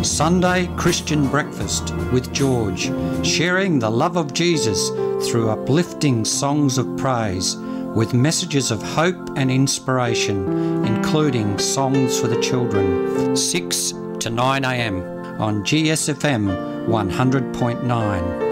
Sunday Christian Breakfast with George, sharing the love of Jesus through uplifting songs of praise with messages of hope and inspiration, including songs for the children, 6 to 9 a.m. on GSFM 100.9.